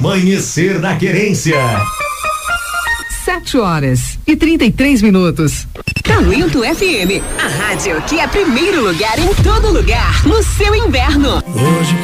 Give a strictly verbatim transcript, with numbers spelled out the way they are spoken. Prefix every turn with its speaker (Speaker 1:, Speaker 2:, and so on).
Speaker 1: Amanhecer na Querência.
Speaker 2: Sete horas e trinta e três minutos.
Speaker 3: Talento F M, a rádio que é primeiro lugar em todo lugar, no seu inverno.
Speaker 4: Hoje